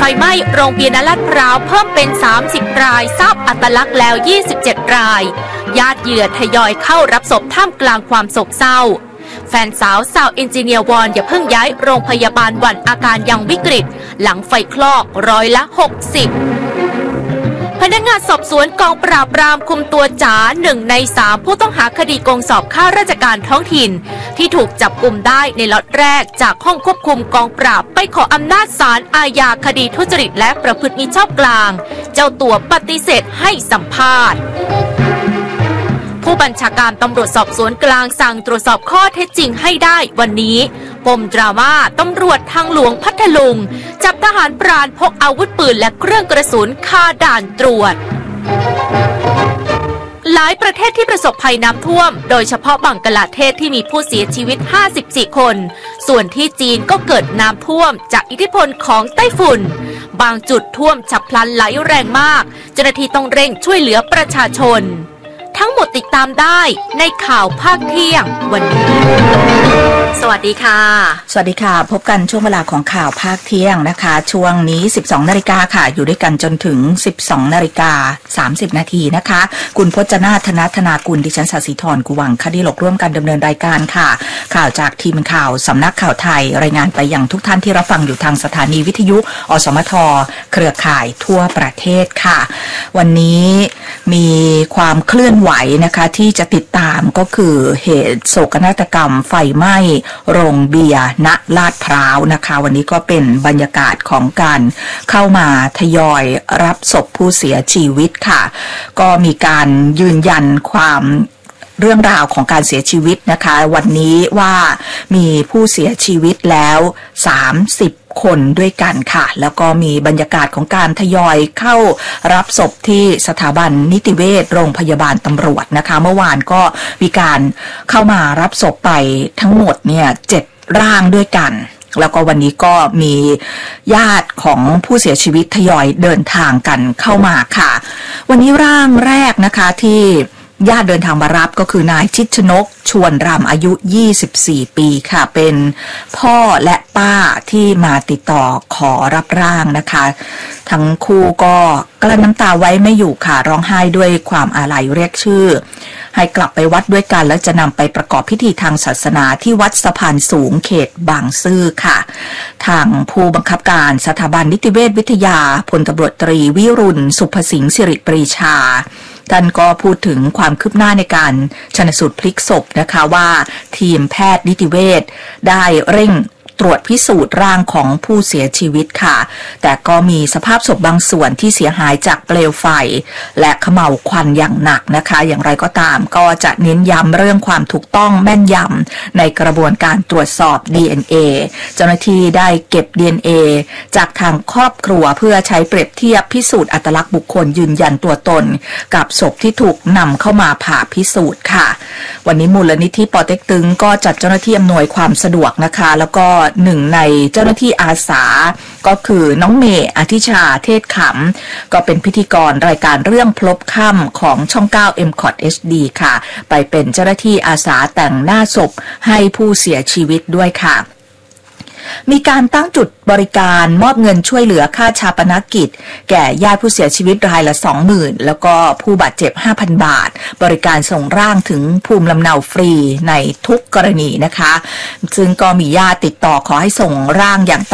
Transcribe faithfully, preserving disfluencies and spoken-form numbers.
ไฟไหม้โรงเบียร์ณลาดพร้าวเพิ่มเป็นสามสิบรายทราบอัตลักษณ์แล้วยี่สิบเจ็ดรายญาติเหยื่อทยอยเข้ารับศพท่ามกลางความโศกเศร้าแฟนสาวสาวเอนจิเนียร์วอนอย่าเพิ่งย้ายโรงพยาบาลวันอาการยังวิกฤตหลังไฟคลอกร้อยละหกสิบพนักงานสอบสวนกองปราบปรามคุมตัวจ๋าหนึ่งในสามผู้ต้องหาคดีโกงสอบข้าราชการท้องถิ่นที่ถูกจับกุมได้ในล็อตแรกจากห้องควบคุมกองปราบไปขออำนาจศาลอาญาคดีทุจริตและประพฤติมิชอบกลางเจ้าตัวปฏิเสธให้สัมภาษณ์ผู้บัญชาการตำรวจสอบสวนกลางสั่งตรวจสอบข้อเท็จจริงให้ได้วันนี้ปมดราม่าตำรวจทางหลวงพัทลุงจับทหารพรานพกอาวุธปืนและเครื่องกระสุนคาด่านตรวจหลายประเทศที่ประสบภัยน้ำท่วมโดยเฉพาะบังกลาเทศที่มีผู้เสียชีวิตห้าสิบสี่คนส่วนที่จีนก็เกิดน้ำท่วมจากอิทธิพลของไต้ฝุ่นบางจุดท่วมฉับพลันไหลแรงมากเจ้าหน้าที่ต้องเร่งช่วยเหลือประชาชนทั้งหมดติดตามได้ในข่าวภาคเที่ยงวันนี้สวัสดีค่ะสวัสดีค่ะพบกันช่วงเวลาของข่าวภาคเที่ยงนะคะช่วงนี้ สิบสองนาฬิกาค่ะอยู่ด้วยกันจนถึง สิบสองนาฬิกาสามสิบนาทีนะคะคุณพจนาธนธนากุลดิฉันศศิธรกุวังคดีหลกร่วมกันดำเนินรายการค่ะข่าวจากทีมข่าวสำนักข่าวไทยรายงานไปยังทุกท่านที่รับฟังอยู่ทางสถานีวิทยุอสมทเครือข่ายทั่วประเทศค่ะวันนี้มีความเคลื่อนไหวนะคะที่จะติดตามก็คือเหตุโศกนาฏกรรมไฟไหม้โรงเบียร์ณลาดพร้าวนะคะวันนี้ก็เป็นบรรยากาศของการเข้ามาทยอยรับศพผู้เสียชีวิตค่ะก็มีการยืนยันความเรื่องราวของการเสียชีวิตนะคะวันนี้ว่ามีผู้เสียชีวิตแล้วสามสิบคนด้วยกันค่ะแล้วก็มีบรรยากาศของการทยอยเข้ารับศพที่สถาบันนิติเวชโรงพยาบาลตำรวจนะคะเมื่อวานก็มีการเข้ามารับศพไปทั้งหมดเนี่ยเจ็ดร่างด้วยกันแล้วก็วันนี้ก็มีญาติของผู้เสียชีวิตทยอยเดินทางกันเข้ามาค่ะวันนี้ร่างแรกนะคะที่ญาติเดินทางมารับก็คือนายชิดชนกชวนรำอายุยี่สิบสี่ปีค่ะเป็นพ่อและป้าที่มาติดต่อขอรับร่างนะคะทั้งคู่ก็กลั้นน้ำตาไว้ไม่อยู่ค่ะร้องไห้ด้วยความอาลัยเรียกชื่อให้กลับไปวัดด้วยกันแล้วจะนำไปประกอบพิธีทางศาสนาที่วัดสะพานสูงเขตบางซื่อค่ะทางผู้บังคับการสถาบันนิติเวชวิทยาพลตำรวจตรีวิรุณสุภสิงห์สิริปรีชาท่านก็พูดถึงความคืบหน้าในการชันสูตรพลิกศพนะคะว่าทีมแพทย์นิติเวชได้เร่งตรวจพิสูจน์ร่างของผู้เสียชีวิตค่ะแต่ก็มีสภาพศพบางส่วนที่เสียหายจากเปลวไฟและเขม่าวควันอย่างหนักนะคะอย่างไรก็ตามก็จะเน้นย้ำเรื่องความถูกต้องแม่นยำในกระบวนการตรวจสอบ ดี เอ็น เอ เจ้าหน้าที่ได้เก็บ ดี เอ็น เอ จากทางครอบครัวเพื่อใช้เปรียบเทียบพิสูจน์อัตลักษณ์บุคคลยืนยันตัวตนกับศพที่ถูกนำเข้ามาผ่าพิสูจน์ค่ะวันนี้มูลนิธิปอเต็กตึงก็จัดเจ้าหน้าที่อำนวยความสะดวกนะคะแล้วก็หนึ่งในเจ้าหน้าที่อาสาก็คือน้องเมย์อธิชาเทศขำก็เป็นพิธีกรรายการเรื่องพลบค่ำของช่องเก้า เอ็ม คอท เอช ดี ค่ะไปเป็นเจ้าหน้าที่อาสาแต่งหน้าศพให้ผู้เสียชีวิตด้วยค่ะมีการตั้งจุดบริการมอบเงินช่วยเหลือค่าชาปนกิจแก่ญาติผู้เสียชีวิตรายละ สองหมื่น แล้วก็ผู้บาดเจ็บ ห้าพัน บาทบริการส่งร่างถึงภูมิลำเนาฟรีในทุกกรณีนะคะซึ่งก็มีญาติติดต่อขอให้ส่งร่างอย่าง